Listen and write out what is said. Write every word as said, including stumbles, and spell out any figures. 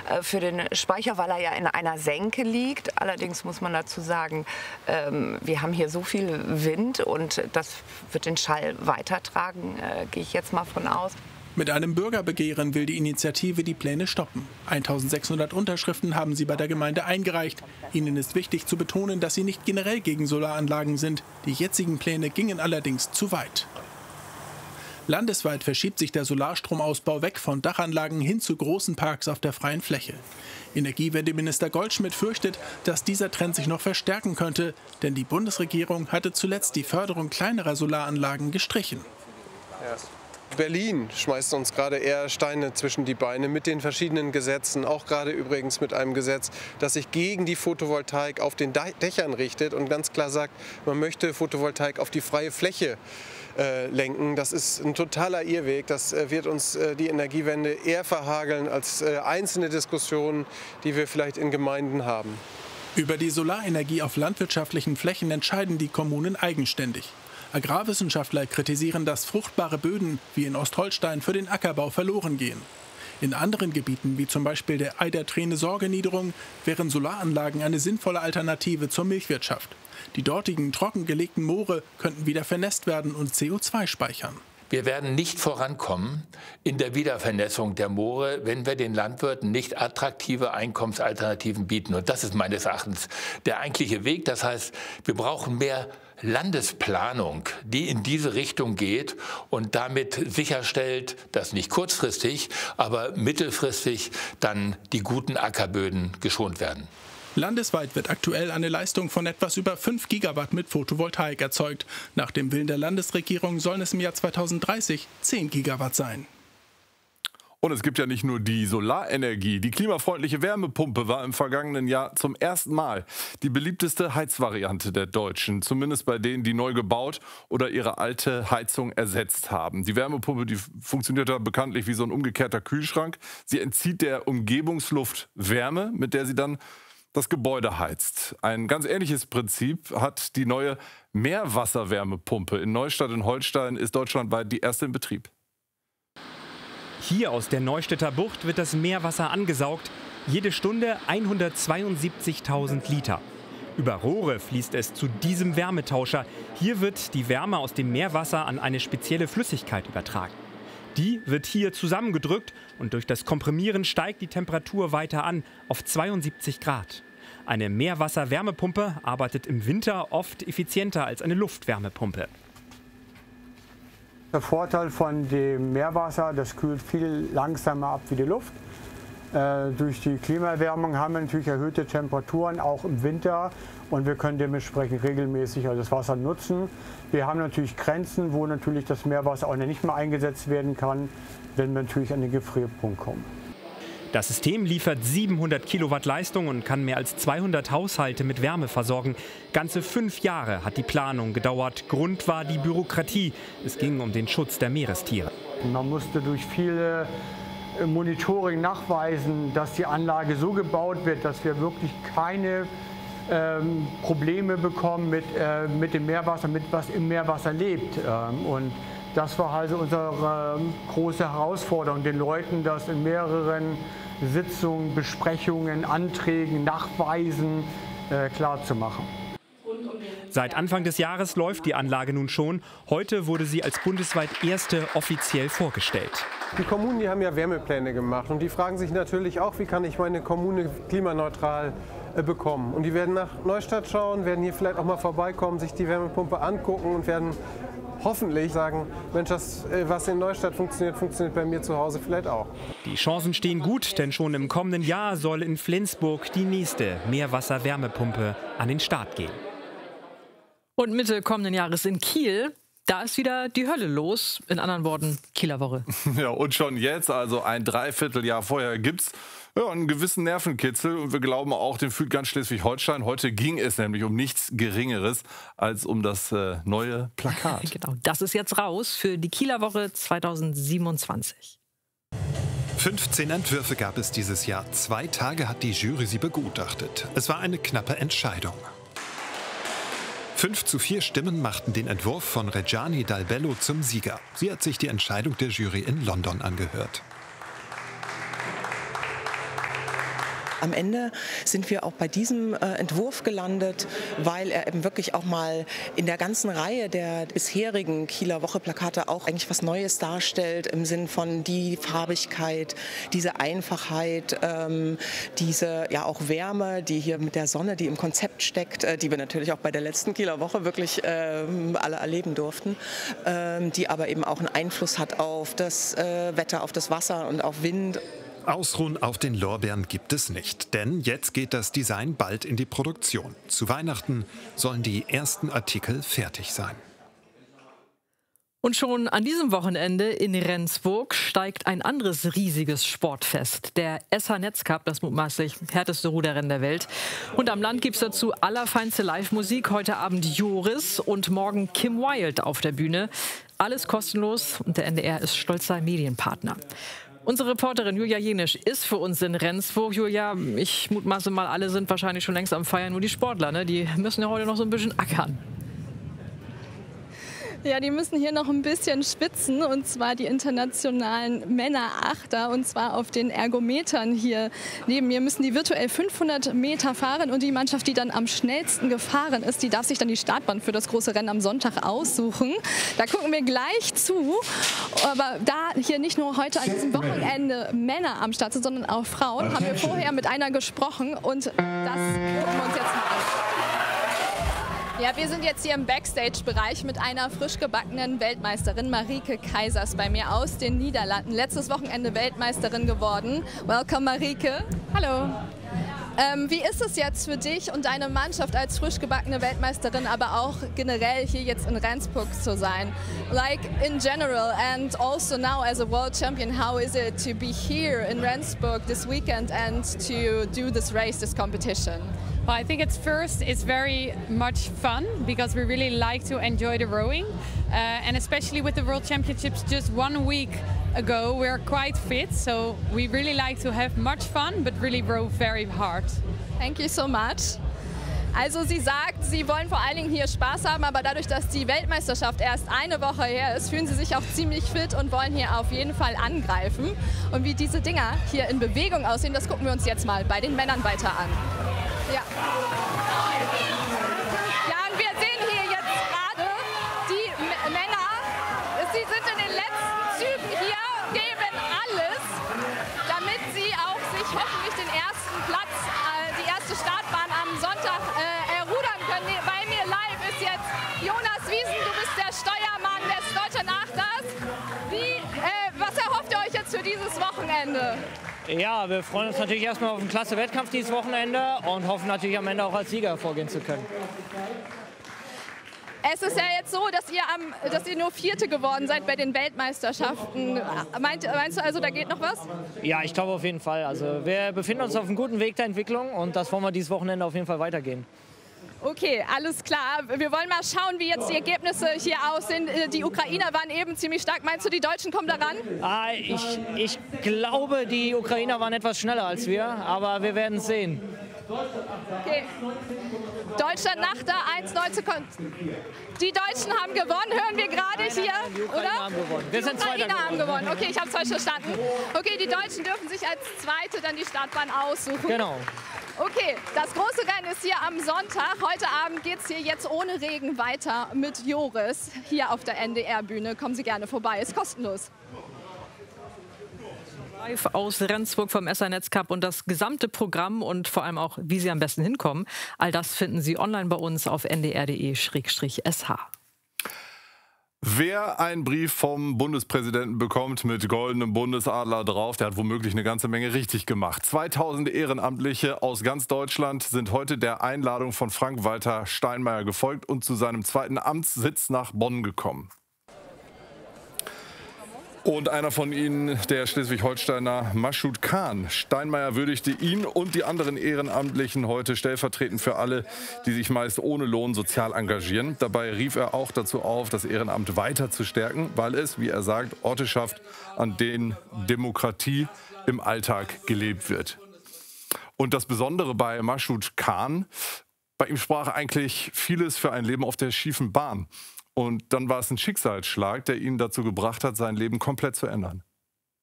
äh, für den Speicher, weil er ja in einer Senke liegt. Allerdings muss man dazu sagen, ähm, wir haben hier so viel Wind und das wird den Schall weitertragen, äh, gehe ich jetzt mal von aus. Mit einem Bürgerbegehren will die Initiative die Pläne stoppen. eintausendsechshundert Unterschriften haben sie bei der Gemeinde eingereicht. Ihnen ist wichtig zu betonen, dass sie nicht generell gegen Solaranlagen sind. Die jetzigen Pläne gingen allerdings zu weit. Landesweit verschiebt sich der Solarstromausbau weg von Dachanlagen hin zu großen Parks auf der freien Fläche. Energiewendeminister Goldschmidt fürchtet, dass dieser Trend sich noch verstärken könnte, denn die Bundesregierung hatte zuletzt die Förderung kleinerer Solaranlagen gestrichen. Berlin schmeißt uns gerade eher Steine zwischen die Beine mit den verschiedenen Gesetzen, auch gerade übrigens mit einem Gesetz, das sich gegen die Photovoltaik auf den Dächern richtet und ganz klar sagt, man möchte Photovoltaik auf die freie Fläche äh, lenken. Das ist ein totaler Irrweg. Das äh, wird uns äh, die Energiewende eher verhageln als äh, einzelne Diskussionen, die wir vielleicht in Gemeinden haben. Über die Solarenergie auf landwirtschaftlichen Flächen entscheiden die Kommunen eigenständig. Agrarwissenschaftler kritisieren, dass fruchtbare Böden wie in Ostholstein für den Ackerbau verloren gehen. In anderen Gebieten, wie zum Beispiel der Eiderträne-Sorgeniederung, wären Solaranlagen eine sinnvolle Alternative zur Milchwirtschaft. Die dortigen trockengelegten Moore könnten wieder vernässt werden und C O zwei speichern. Wir werden nicht vorankommen in der Wiedervernässung der Moore, wenn wir den Landwirten nicht attraktive Einkommensalternativen bieten. Und das ist meines Erachtens der eigentliche Weg. Das heißt, wir brauchen mehr Landesplanung, die in diese Richtung geht und damit sicherstellt, dass nicht kurzfristig, aber mittelfristig dann die guten Ackerböden geschont werden. Landesweit wird aktuell eine Leistung von etwas über fünf Gigawatt mit Photovoltaik erzeugt. Nach dem Willen der Landesregierung sollen es im Jahr zweitausenddreißig zehn Gigawatt sein. Und es gibt ja nicht nur die Solarenergie. Die klimafreundliche Wärmepumpe war im vergangenen Jahr zum ersten Mal die beliebteste Heizvariante der Deutschen. Zumindest bei denen, die neu gebaut oder ihre alte Heizung ersetzt haben. Die Wärmepumpe, die funktioniert ja bekanntlich wie so ein umgekehrter Kühlschrank. Sie entzieht der Umgebungsluft Wärme, mit der sie dann das Gebäude heizt. Ein ganz ähnliches Prinzip hat die neue Meerwasserwärmepumpe. In Neustadt in Holstein ist deutschlandweit die erste in Betrieb. Hier aus der Neustädter Bucht wird das Meerwasser angesaugt. Jede Stunde hundertzweiundsiebzigtausend Liter. Über Rohre fließt es zu diesem Wärmetauscher. Hier wird die Wärme aus dem Meerwasser an eine spezielle Flüssigkeit übertragen. Die wird hier zusammengedrückt und durch das Komprimieren steigt die Temperatur weiter an auf zweiundsiebzig Grad. Eine Meerwasserwärmepumpe arbeitet im Winter oft effizienter als eine Luftwärmepumpe. Der Vorteil von dem Meerwasser, das kühlt viel langsamer ab wie die Luft. Äh, durch die Klimaerwärmung haben wir natürlich erhöhte Temperaturen, auch im Winter. Und wir können dementsprechend regelmäßig also das Wasser nutzen. Wir haben natürlich Grenzen, wo natürlich das Meerwasser auch nicht mehr eingesetzt werden kann, wenn wir natürlich an den Gefrierpunkt kommen. Das System liefert siebenhundert Kilowatt Leistung und kann mehr als zweihundert Haushalte mit Wärme versorgen. Ganze fünf Jahre hat die Planung gedauert. Grund war die Bürokratie. Es ging um den Schutz der Meerestiere. Man musste durch viele Monitoring nachweisen, dass die Anlage so gebaut wird, dass wir wirklich keine ähm, Probleme bekommen mit, äh, mit dem Meerwasser, mit was im Meerwasser lebt. Ähm, und das war also unsere ähm, große Herausforderung, den Leuten das in mehreren Sitzungen, Besprechungen, Anträgen, Nachweisen äh, klarzumachen. Seit Anfang des Jahres läuft die Anlage nun schon. Heute wurde sie als bundesweit erste offiziell vorgestellt. Die Kommunen, die haben ja Wärmepläne gemacht und die fragen sich natürlich auch, wie kann ich meine Kommune klimaneutral äh, bekommen. Und die werden nach Neustadt schauen, werden hier vielleicht auch mal vorbeikommen, sich die Wärmepumpe angucken und werden hoffentlich sagen, Mensch, das, was in Neustadt funktioniert, funktioniert bei mir zu Hause vielleicht auch. Die Chancen stehen gut, denn schon im kommenden Jahr soll in Flensburg die nächste Meerwasserwärmepumpe an den Start gehen. Und Mitte kommenden Jahres in Kiel, da ist wieder die Hölle los. In anderen Worten, Kieler Woche. Ja, und schon jetzt, also ein Dreivierteljahr vorher, gibt es ja, einen gewissen Nervenkitzel. Und wir glauben auch, den fühlt ganz Schleswig-Holstein. Heute ging es nämlich um nichts Geringeres als um das äh, neue Plakat. Genau, das ist jetzt raus für die Kieler Woche zweitausendsiebenundzwanzig. fünfzehn Entwürfe gab es dieses Jahr. Zwei Tage hat die Jury sie begutachtet. Es war eine knappe Entscheidung. Fünf zu vier Stimmen machten den Entwurf von Reggiani Dal Bello zum Sieger. Sie hat sich die Entscheidung der Jury in London angehört. am Ende sind wir auch bei diesem äh, Entwurf gelandet, weil er eben wirklich auch mal in der ganzen Reihe der bisherigen Kieler Woche-Plakate auch eigentlich was Neues darstellt, im Sinn von die Farbigkeit, diese Einfachheit, ähm, diese ja auch Wärme, die hier mit der Sonne, die im Konzept steckt, äh, die wir natürlich auch bei der letzten Kieler Woche wirklich ähm, alle erleben durften, ähm, die aber eben auch einen Einfluss hat auf das äh, Wetter, auf das Wasser und auf Wind. Ausruhen auf den Lorbeeren gibt es nicht, denn jetzt geht das Design bald in die Produktion. Zu Weihnachten sollen die ersten Artikel fertig sein. Und schon an diesem Wochenende in Rendsburg steigt ein anderes riesiges Sportfest. Der S H-Netzcup, das mutmaßlich härteste Ruderrennen der Welt. Und am Land gibt es dazu allerfeinste Live-Musik. Heute Abend Joris und morgen Kim Wilde auf der Bühne. Alles kostenlos und der N D R ist stolzer Medienpartner. Unsere Reporterin Julia Jenisch ist für uns in Rendsburg. Julia, ich mutmaße mal, alle sind wahrscheinlich schon längst am Feiern, nur die Sportler, ne? Die müssen ja heute noch so ein bisschen ackern. Ja, die müssen hier noch ein bisschen spitzen, und zwar die internationalen Männerachter, und zwar auf den Ergometern hier neben mir müssen die virtuell fünfhundert Meter fahren, und die Mannschaft, die dann am schnellsten gefahren ist, die darf sich dann die Startbahn für das große Rennen am Sonntag aussuchen. Da gucken wir gleich zu, aber da hier nicht nur heute an diesem Wochenende Männer am Start sind, sondern auch Frauen, haben wir vorher mit einer gesprochen, und das gucken wir uns jetzt mal an. Ja, wir sind jetzt hier im Backstage-Bereich mit einer frisch gebackenen Weltmeisterin, Marieke Keisers, bei mir aus den Niederlanden. Letztes Wochenende Weltmeisterin geworden. Welcome, Marieke. Hallo. Ähm, wie ist es jetzt für dich und deine Mannschaft als frisch gebackene Weltmeisterin, aber auch generell hier jetzt in Rendsburg zu sein? Like in general and also now as a world champion, how is it to be here in Rendsburg this weekend and to do this race, this competition? Well, I think it's first, it's very much fun because we really like to enjoy the rowing. Uh, and especially with the World Championships just one week ago, we're quite fit. So we really like to have much fun, but really row very hard. Thank you so much. Also sie sagt, sie wollen vor allen Dingen hier Spaß haben, aber dadurch, dass die Weltmeisterschaft erst eine Woche her ist, fühlen sie sich auch ziemlich fit und wollen hier auf jeden Fall angreifen. Und wie diese Dinger hier in Bewegung aussehen, das gucken wir uns jetzt mal bei den Männern weiter an. Ja. Ja, und wir sehen hier jetzt gerade die M Männer, sie sind in den letzten Zügen hier, geben alles, damit sie auch sich hoffentlich den ersten Platz, äh, die erste Startbahn am Sonntag äh, errudern können. Bei mir live ist jetzt Jonas Wiesen, du bist der Steuermann des Deutschen Achters. Wie, äh, was erhofft ihr euch jetzt für dieses Wochenende? Ja, wir freuen uns natürlich erstmal auf einen klasse Wettkampf dieses Wochenende und hoffen natürlich am Ende auch als Sieger hervorgehen zu können. Es ist ja jetzt so, dass ihr, am, dass ihr nur Vierte geworden seid bei den Weltmeisterschaften. Meint, meinst du also, da geht noch was? Ja, ich glaube auf jeden Fall. Also wir befinden uns auf einem guten Weg der Entwicklung und das wollen wir dieses Wochenende auf jeden Fall weitergehen. Okay, alles klar. Wir wollen mal schauen, wie jetzt die Ergebnisse hier aussehen. Die Ukrainer waren eben ziemlich stark. Meinst du, die Deutschen kommen daran? Ah, ich, ich glaube, die Ukrainer waren etwas schneller als wir, aber wir werden es sehen. Okay. Deutschland Nachter eins neunzehn. Die Deutschen haben gewonnen, hören wir gerade hier, die Ukrainer oder? Haben gewonnen. Wir die sind Ukrainer Zweiter haben gewonnen. Okay, ich habe es falsch verstanden. Okay, die Deutschen dürfen sich als Zweite dann die Startbahn aussuchen. Genau. Okay, das große Rennen ist hier am Sonntag. Heute Abend geht es hier jetzt ohne Regen weiter mit Joris hier auf der N D R-Bühne. Kommen Sie gerne vorbei, ist kostenlos. Live aus Rendsburg vom S H-Netzcup und das gesamte Programm und vor allem auch, wie Sie am besten hinkommen, all das finden Sie online bei uns auf n d r punkt d e Schrägstrich s h. Wer einen Brief vom Bundespräsidenten bekommt mit goldenem Bundesadler drauf, der hat womöglich eine ganze Menge richtig gemacht. zweitausend Ehrenamtliche aus ganz Deutschland sind heute der Einladung von Frank-Walter Steinmeier gefolgt und zu seinem zweiten Amtssitz nach Bonn gekommen. Und einer von ihnen, der Schleswig-Holsteiner Maschud Khan. Steinmeier würdigte ihn und die anderen Ehrenamtlichen heute stellvertretend für alle, die sich meist ohne Lohn sozial engagieren. Dabei rief er auch dazu auf, das Ehrenamt weiter zu stärken, weil es, wie er sagt, Orte schafft, an denen Demokratie im Alltag gelebt wird. Und das Besondere bei Maschud Khan, bei ihm sprach eigentlich vieles für ein Leben auf der schiefen Bahn. Und dann war es ein Schicksalsschlag, der ihn dazu gebracht hat, sein Leben komplett zu ändern.